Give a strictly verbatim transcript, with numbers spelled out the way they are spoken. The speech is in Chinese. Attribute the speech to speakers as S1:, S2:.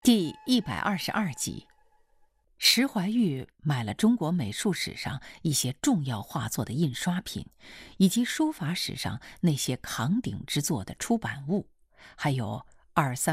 S1: 第一百二十二集，石怀玉买了中国美术史上一些重要画作的印刷品，以及书法史上那些扛鼎之作的出版物，还有二三